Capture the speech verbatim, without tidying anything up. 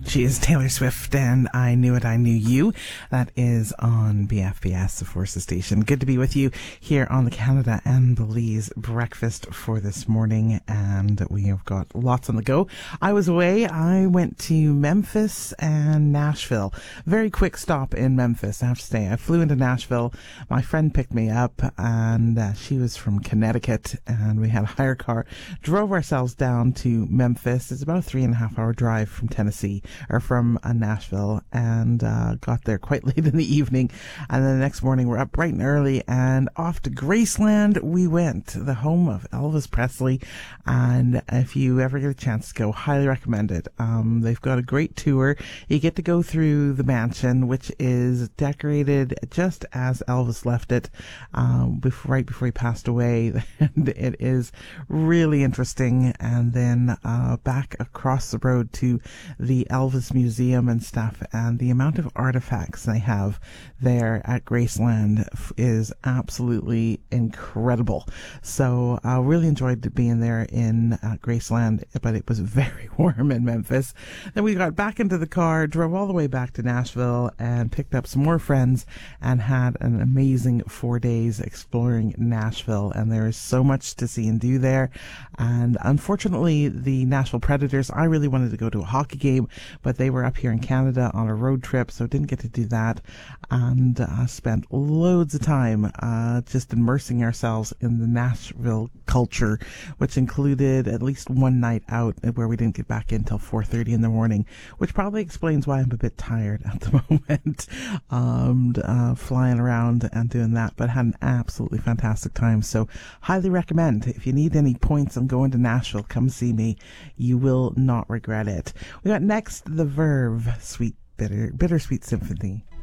She is Taylor Swift, and I Knew It, I Knew You. That is on B F B S, the Forces Station. Good to be with you here on the Canada and Belize breakfast for this morning, and we have got lots on the go. I was away. I went to Memphis and Nashville. Very quick stop in Memphis, I have to say. I flew into Nashville. My friend picked me up, and uh, she was from Connecticut, and we had a hire car. Drove ourselves down to Memphis. It's about a three and a half hour drive from Tennessee. Or from uh, Nashville, and uh, got there quite late in the evening. And then the next morning we're up bright and early and off to Graceland we went, the home of Elvis Presley. And if you ever get a chance to go, highly recommend it. Um, they've got a great tour. You get to go through the mansion, which is decorated just as Elvis left it um, before, right before he passed away. And it is really interesting. And then uh, back across the road to the Elvis Museum and stuff, and the amount of artifacts they have there at Graceland is absolutely incredible. So I uh, really enjoyed being there in uh, Graceland, but it was very warm in Memphis. Then we got back into the car, drove all the way back to Nashville, and picked up some more friends and had an amazing four days exploring Nashville. And there is so much to see and do there. And unfortunately, the Nashville Predators, I really wanted to go to a hockey game, but they were up here in Canada on a road trip, so didn't get to do that, and uh, spent loads of time uh, just immersing ourselves in the Nashville culture, which included at least one night out where we didn't get back in until four thirty in the morning, which probably explains why I'm a bit tired at the moment, um, uh, flying around and doing that, but had an absolutely fantastic time. So highly recommend. If you need any points on going to Nashville, come see me. You will not regret it. We got next The Verve, Sweet Bitter Bittersweet Symphony.